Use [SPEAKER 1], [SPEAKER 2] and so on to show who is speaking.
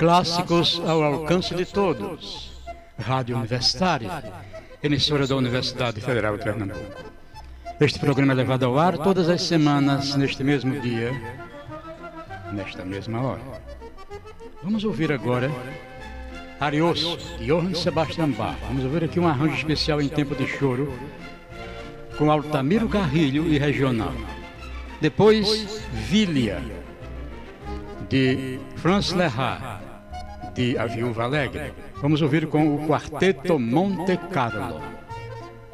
[SPEAKER 1] Clássicos ao alcance de todos. Rádio Universitária, emissora da Universidade Federal de Pernambuco. Este programa é levado ao ar todas as semanas, neste mesmo dia, nesta mesma hora. Vamos ouvir agora Arioso, de Johann Sebastian Bach. Vamos ouvir aqui um arranjo especial em tempo de choro, com Altamiro Carrilho e Regional. Depois, Vilia, de Franz Lehár, de A Viúva Alegre. Vamos ouvir com o Quarteto Monte Carlo.